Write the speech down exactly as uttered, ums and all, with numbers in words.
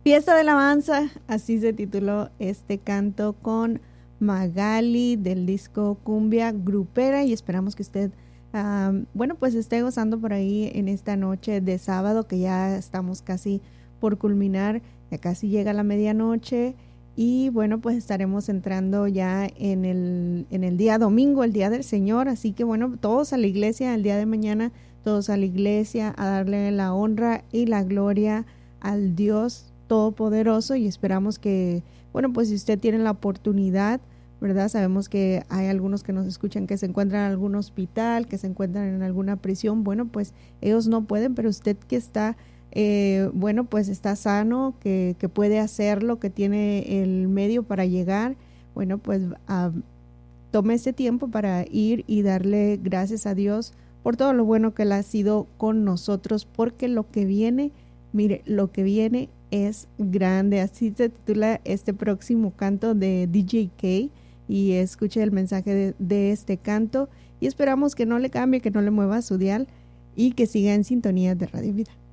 Fiesta de alabanza, así se tituló este canto con Magali del disco Cumbia Grupera, y esperamos que usted, uh, bueno, pues esté gozando por ahí en esta noche de sábado, que ya estamos casi por culminar, ya casi llega la medianoche, y bueno, pues estaremos entrando ya en el, en el día domingo, el día del Señor, así que bueno, todos a la iglesia el día de mañana, todos a la iglesia a darle la honra y la gloria al Dios Todopoderoso, y esperamos que, bueno, pues si usted tiene la oportunidad, ¿verdad? Sabemos que hay algunos que nos escuchan que se encuentran en algún hospital, que se encuentran en alguna prisión, bueno, pues ellos no pueden, pero usted que está, eh, bueno, pues está sano, que, que puede hacerlo, que tiene el medio para llegar, bueno, pues uh, tome este tiempo para ir y darle gracias a Dios por todo lo bueno que Él ha sido con nosotros, porque lo que viene, mire, lo que viene es grande. Así se titula este próximo canto de D J K, y escuche el mensaje de, de este canto, y esperamos que no le cambie, que no le mueva su dial y que siga en sintonía de Radio Vida.